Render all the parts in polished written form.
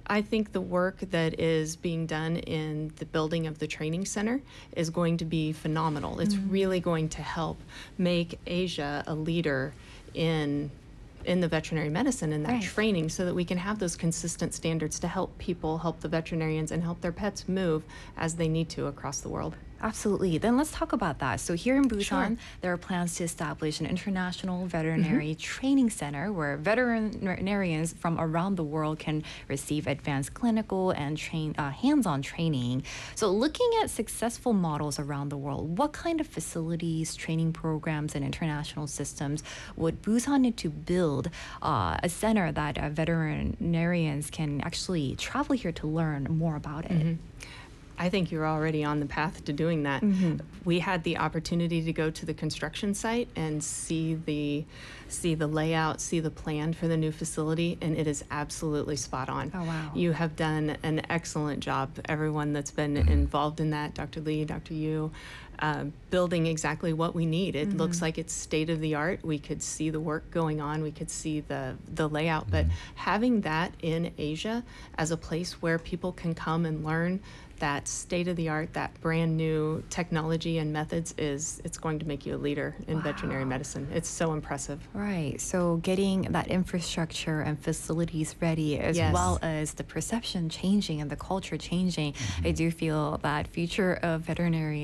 I think the work that is being done in the building of the training center is going to be phenomenal. It's really going to help make Asia a leader in the veterinary medicine and that Right. training, so that we can have those consistent standards to help people, help the veterinarians, and help their pets move as they need to across the world. Absolutely. Then let's talk about that. So here in Busan, Sure. there are plans to establish an international veterinary training center where veterinarians from around the world can receive advanced clinical and hands-on training. So looking at successful models around the world, what kind of facilities, training programs, and international systems would Busan need to build a center that veterinarians can actually travel here to learn more about it? I think you're already on the path to doing that. We had the opportunity to go to the construction site and see the layout, see the plan for the new facility, and it is absolutely spot on. Oh, wow. You have done an excellent job. Everyone that's been involved in that, Dr. Lee, Dr. Yu, building exactly what we need. It looks like it's state of the art. We could see the work going on. We could see the layout. But having that in Asia as a place where people can come and learn that state-of-the-art, that brand new technology and methods, it's going to make you a leader in veterinary medicine. It's so impressive. Right. So getting that infrastructure and facilities ready, as Yes. well as the perception changing and the culture changing, I do feel that future of veterinary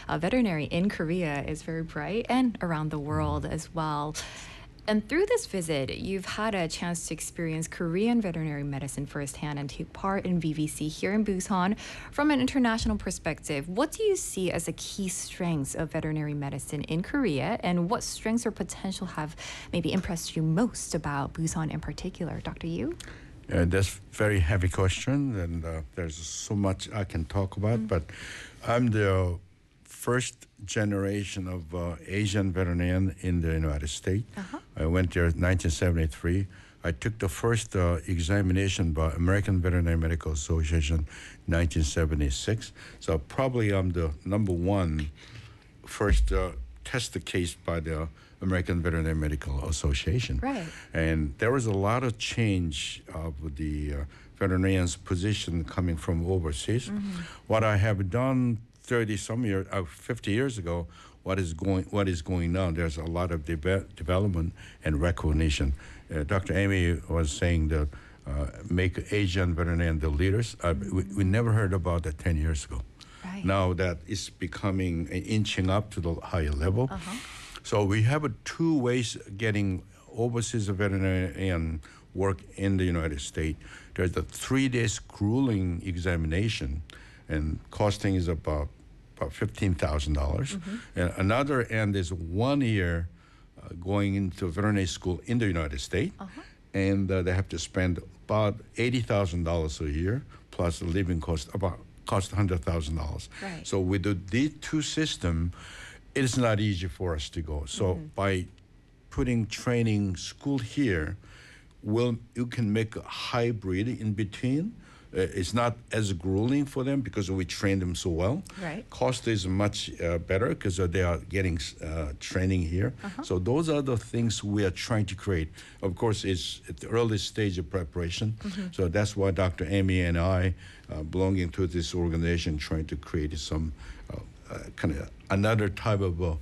in Korea is very bright and around the world as well. And through this visit, you've had a chance to experience Korean veterinary medicine firsthand and take part in VVC here in Busan. From an international perspective, what do you see as the key strengths of veterinary medicine in Korea, and what strengths or potential have maybe impressed you most about Busan in particular? Dr. Yu? That's very heavy question, and there's so much I can talk about, but I'm the first generation of Asian veterinarian in the United States. I went there in 1973. I took the first examination by American Veterinary Medical Association 1976. So probably I'm the number one first tested case by the American Veterinary Medical Association. Right. And there was a lot of change of the veterinarian's position coming from overseas. What I have done 50 years ago, what is going on? There's a lot of development and recognition. Dr. Amy was saying that make Asian veterinarian the leaders. We never heard about that 10 years ago. Right. Now that is becoming inching up to the higher level. So we have two ways getting overseas veterinarian work in the United States. There's the 3-day grueling examination, and costing is about $15,000. And another end is 1 year going into veterinary school in the United States, and they have to spend about $80,000 a year plus the living cost $100,000. Right. So with these two systems, it is not easy for us to go. So by putting training school here, you can make a hybrid in between. It's not as grueling for them because we train them so well. Right. Cost is much better because they are getting training here. So those are the things we are trying to create. Of course, it's at the early stage of preparation. So that's why Dr. Amy and I, belonging to this organization, trying to create some kind of another type of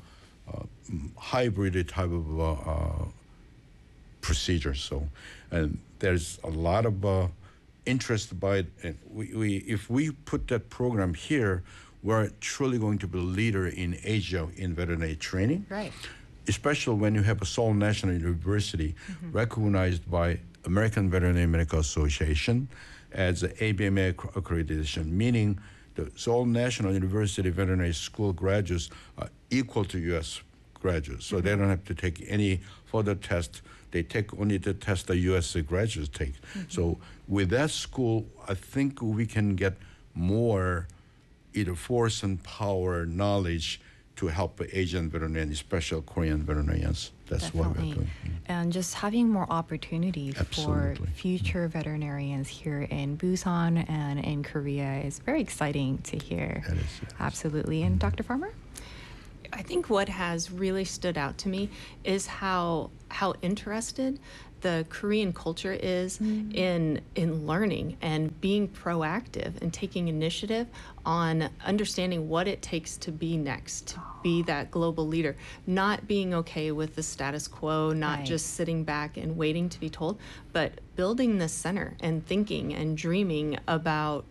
hybrid type of procedure. So, and there's a lot of interest by it. And if we put that program here, we're truly going to be a leader in Asia in veterinary training. Right. Especially when you have a Seoul National University recognized by American Veterinary Medical Association as an ABMA accreditation, meaning the Seoul National University Veterinary School graduates are equal to U.S. graduates. So they don't have to take any further test. They take only the test the U.S. graduates take. So with that school, I think we can get more either force and power knowledge to help Asian veterinarians, especially Korean veterinarians. That's what we're Definitely. doing. And just having more opportunity for Absolutely. future veterinarians here in Busan and in Korea is very exciting to hear. That is, yes. Absolutely. And Dr. Farmer? I think what has really stood out to me is how interested the Korean culture is in learning and being proactive and taking initiative on understanding what it takes to be next, to be that global leader, not being okay with the status quo, not Right. just sitting back and waiting to be told, but building the center and thinking and dreaming about